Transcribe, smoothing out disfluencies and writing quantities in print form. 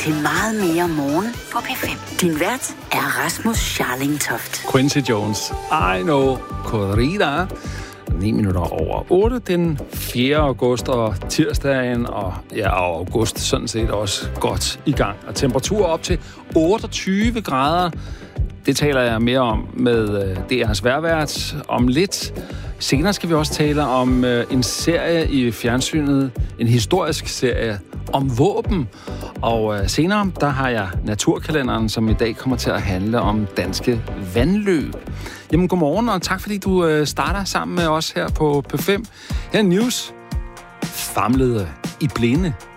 til meget mere morgen på P5. Din vært er Rasmus Scharlingtoft. Quincy Jones, I Know Corrida. 9 minutter over 8 den 4. august og tirsdagen, og august sådan set også godt i gang. Og temperatur op til 28 grader. Det taler jeg mere om med DR's vejrvært om lidt. Senere skal vi også tale om en serie i fjernsynet, en historisk serie om våben. Og senere, der har jeg naturkalenderen, som i dag kommer til at handle om danske vandløb. Jamen, godmorgen, og tak fordi du starter sammen med os her på P5. Her er news. Famlede i blinde